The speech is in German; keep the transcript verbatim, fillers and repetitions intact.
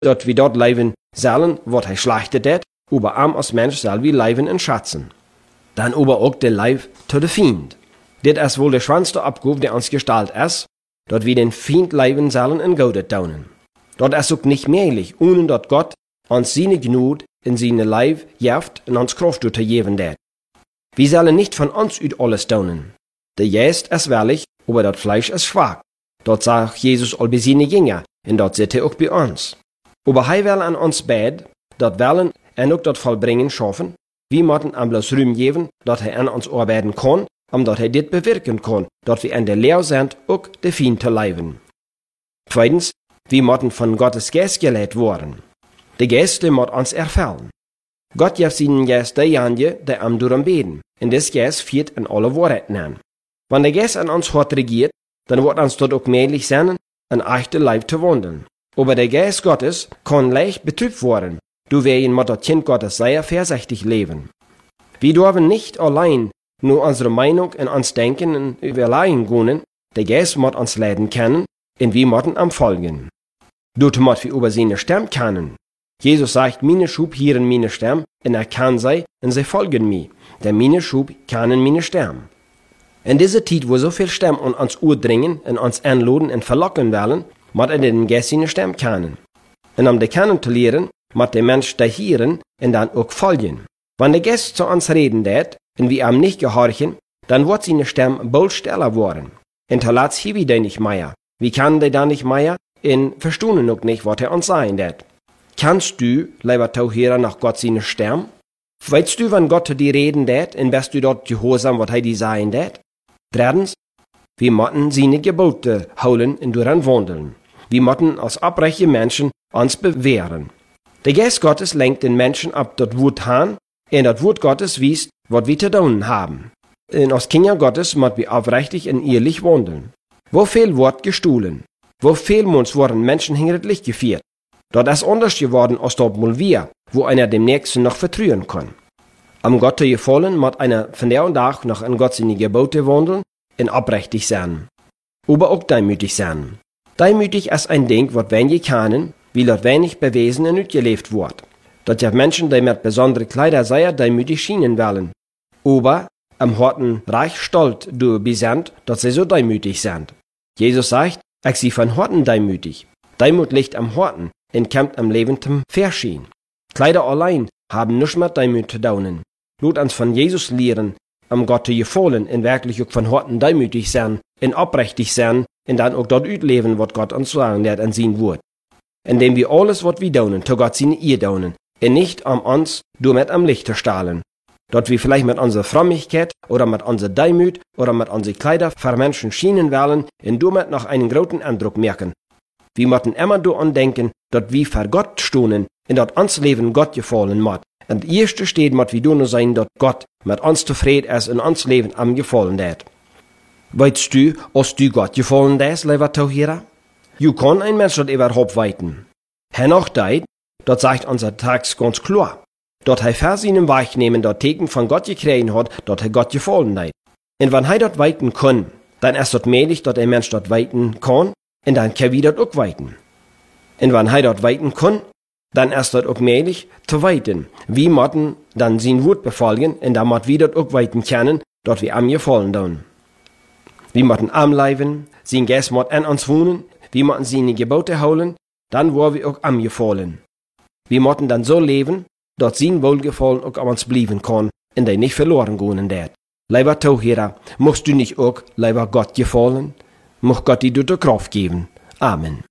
dat wie dort leven sollen, wat hij slachtet det, aber am als Mensch soll wie leven en schatzen. Dann aber auch der Leib zu der Feind. Dit ist wohl der schwanste Abgabe, der uns gestalt ist, dat wir den Feind leben sollen in Gode taunen. Dort ist auch nicht möglich, ohne dat Gott uns seine Gnade in seine Leib jaft und uns Kraft zu geben det. Wir sollen nicht von uns ut alles taunen. Der Geist ist willig, aber das Fleisch ist schwach. Dort sagt Jesus all bei seine Jünger, und dort sitzt er auch bei uns. Aber er will an uns beten, dat wollen und auch das Vollbringen schaffen. Wir müssen ihm bloß Ruhm geben, dat er an uns arbeiten kann, omdat hij dit bewirken kann, dat wir in der Lehre sind, auch der Feind zu leben. Zweitens, wir müssen von Gottes Geist geleitet worden. Der Geist, der muss uns erfüllen. Gott gibt seinen Geist derjenige, der am darum beten, und des Geist führt in alle Wahrheiten an. Wenn der Geist an uns hart regiert, dann wird uns dort auch möglich sein, ein echter Leib zu wandeln. Aber der Geist Gottes kann leicht betrübt werden, du wir in das Kind Gottes sehr vorsichtig leben. Wir dürfen nicht allein nur unsere Meinung und uns Denken und Überlegen gehen, der Geist muss uns leiden können, und wir müssen am folgen. Dort muss wir über seine Stimme kennen. Jesus sagt, meine Schub hören meine Stimme, und er kann sie, und sie folgen mir, denn meine Schub kennen meine Stimme. In dieser Zeit, wo so viel Stimmen an uns dringen und uns einladen und verlocken wollen, muss er den Geist seine Stimme kennen. Und um die kennen zu lernen, muss der Mensch da hören und dann auch folgen. Wenn der Geist zu uns reden wird, und wir ihm nicht gehorchen, dann wird seine Stimme bald stiller worden. Und zuletzt hier wieder nicht mehr. Wie kann der dann nicht mehr? Und verstehen auch nicht, was er uns sagen wird. Kannst du, lieber Zuhörer, nach Gott seine Stimme? Weißt du, wann Gott zu dir reden wird, und wirst du dort gehorsam, was er dir sagen wird? Drittens, wir müssen seine Gebote holen und daran wandeln. Wir müssen als abrechte Menschen uns bewähren. Der Geist Gottes lenkt den Menschen ab das Wort hin, und das Wort Gottes wies, was wir zu tun haben. Und als Kinder Gottes müssen wir aufrichtig und ehrlich wandeln. Wo viel wird gestohlen? Wo viel Mund wurden Menschen hinterlich geführt? Dort ist anders geworden als dort mal wir, wo einer dem Nächsten noch vertrauen kann. Am Gott zu gefallen, muss einer von der und Tag noch an Gott seine Gebote wandeln und aufrichtig sein. Aber auch demütig sein. Demütig ist ein Ding, was wenige kennen, weil dort wenig bewiesen und nicht gelebt wird. Dort gibt Menschen, die mit besonderen Kleider sehr demütig schienen wollen. Aber am Horten reich stolz du sind, dass sie so demütig sind. Jesus sagt, ich sie von Horten demütig. Demut liegt am Horten und kämpft am Leben zum Verschehen. Kleider allein haben nichts mit Demut zu tun. Lut uns von Jesus lehren, am Gott zu gefallen und wirklich auch von Horten demütig sein, und aufrichtig sein, und dann auch dort leben, was Gott uns sagen wird an sein Wort. Indem wir alles, was wir tun, zu Gott seine Ehe tun, und nicht um uns nur mit am Licht zu stahlen. Dort wir vielleicht mit unserer Frömmigkeit oder mit unserer Demut oder mit unseren Kleider für Menschen schienen wollen und damit noch einen großen Eindruck merken. Wir müssen immer daran denken, dass wir für Gott stehen und dass uns Leben Gott gefallen muss. Und das erste steht, muss wir nur sein, dass Gott mit uns zufrieden ist und uns Leben am gefallen hat. Weißt du, als du Gott gefallen ist, lieber Zuhörer? Du kann ein Mensch das überhaupt weiten. Henoch deit, das sagt unser Text ganz klar. Dort er für seinen Weg nehmen, dort Teken von Gott gekriegt hat, dort er Gott gefallen hat. Und wenn er dort weiten kann, dann ist dort möglich, dass ein Mensch dort weiten kann, und dann kann wir dort auch weiten. Und wenn er dort weiten kann, dann ist dort auch möglich zu weiten. Wir müssen dann sein Wort befolgen, und dann müssen wir dort auch weiten können, dort wir am gefallen tun. Wir müssen am leben, sein Geist muss an uns wohnen, wir müssen seine Gebote holen, dann wollen wir auch am gefallen. Wir müssen dann so leben, dass sein Wohlgefallen auch an uns bleiben kann, und der nicht verloren gehen wird. Lieber Zuhörer, musst du nicht auch lieber Gott gefallen? Muss Gott dir die Kraft geben. Amen.